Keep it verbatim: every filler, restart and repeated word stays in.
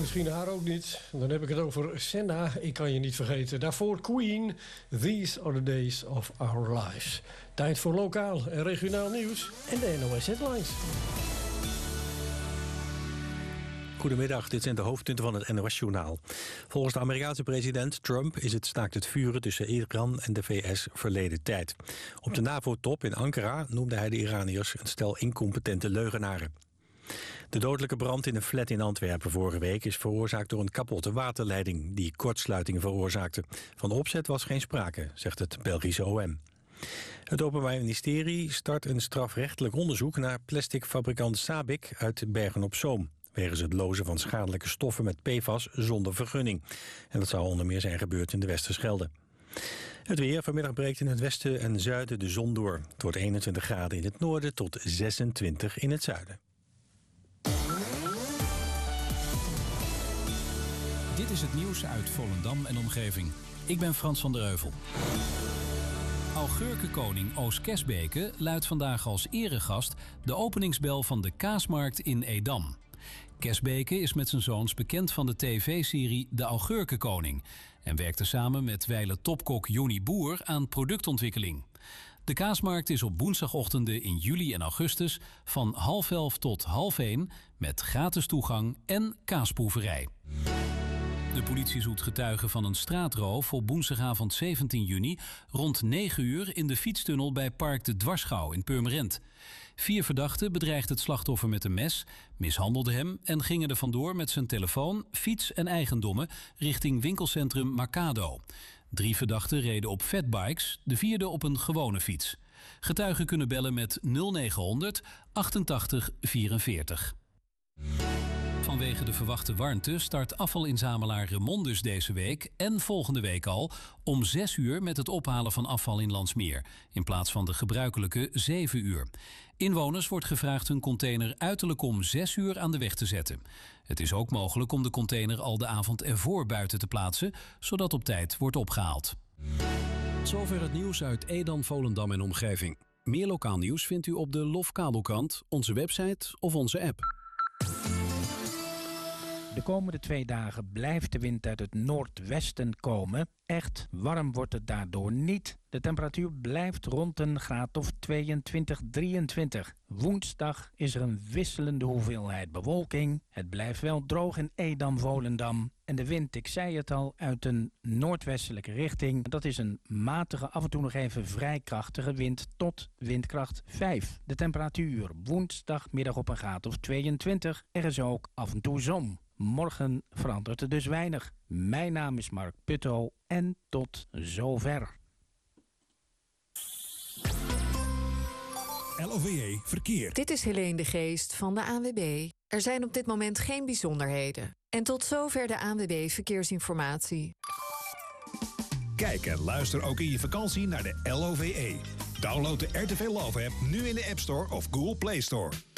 misschien haar ook niet. Dan heb ik het over Senna, ik kan je niet vergeten. Daarvoor Queen, These are the days of our lives. Tijd voor lokaal en regionaal nieuws en de N O S Headlines. Goedemiddag, dit zijn de hoofdpunten van het N O S-journaal. Volgens de Amerikaanse president Trump is het staakt het vuren tussen Iran en de V S verleden tijd. Op de NAVO-top in Ankara noemde hij de Iraniërs een stel incompetente leugenaren. De dodelijke brand in een flat in Antwerpen vorige week is veroorzaakt door een kapotte waterleiding die kortsluitingen veroorzaakte. Van opzet was geen sprake, zegt het Belgische O M. Het Openbaar Ministerie start een strafrechtelijk onderzoek naar plasticfabrikant Sabic uit Bergen-op-Zoom, wegens het lozen van schadelijke stoffen met P F A S zonder vergunning. En dat zou onder meer zijn gebeurd in de Westerschelde. Het weer. Vanmiddag breekt in het westen en zuiden de zon door. Het wordt eenentwintig graden in het noorden tot zesentwintig in het zuiden. Dit is het nieuws uit Volendam en omgeving. Ik ben Frans van der Heuvel. Augurkenkoning Oos Kesbeke luidt vandaag als eregast de openingsbel van de kaasmarkt in Edam. Kesbeke is met zijn zoons bekend van de tv-serie De Augurkenkoning en werkte samen met wijle topkok Johnny Boer aan productontwikkeling. De kaasmarkt is op woensdagochtenden in juli en augustus van half elf tot half één met gratis toegang en kaasproeverij. De politie zoekt getuigen van een straatroof op woensdagavond zeventien juni rond negen uur in de fietstunnel bij Park de Dwarsgouw in Purmerend. Vier verdachten bedreigden het slachtoffer met een mes, mishandelden hem en gingen er vandoor met zijn telefoon, fiets en eigendommen richting winkelcentrum Marcado. Drie verdachten reden op fatbikes, de vierde op een gewone fiets. Getuigen kunnen bellen met nul negenhonderd achtentachtig vierenveertig. Vanwege de verwachte warmte start afvalinzamelaar Remondus deze week en volgende week al om zes uur met het ophalen van afval in Landsmeer, in plaats van de gebruikelijke zeven uur. Inwoners wordt gevraagd hun container uiterlijk om zes uur aan de weg te zetten. Het is ook mogelijk om de container al de avond ervoor buiten te plaatsen, zodat op tijd wordt opgehaald. Zover het nieuws uit Edam, Volendam en omgeving. Meer lokaal nieuws vindt u op de Lofkabelkrant, onze website of onze app. De komende twee dagen blijft de wind uit het noordwesten komen. Echt warm wordt het daardoor niet. De temperatuur blijft rond een graad of tweeëntwintig, drieëntwintig. Woensdag is er een wisselende hoeveelheid bewolking. Het blijft wel droog in Edam, Volendam. En de wind, ik zei het al, uit een noordwestelijke richting. Dat is een matige, af en toe nog even vrij krachtige wind tot windkracht vijf. De temperatuur woensdagmiddag op een graad of tweeëntwintig. Er is ook af en toe zon. Morgen verandert er dus weinig. Mijn naam is Mark Putto en tot zover. L O V E Verkeer. Dit is Helene de Geest van de A N W B. Er zijn op dit moment geen bijzonderheden. En tot zover de A N W B Verkeersinformatie. Kijk en luister ook in je vakantie naar de L O V E. Download de R T V Love app nu in de App Store of Google Play Store.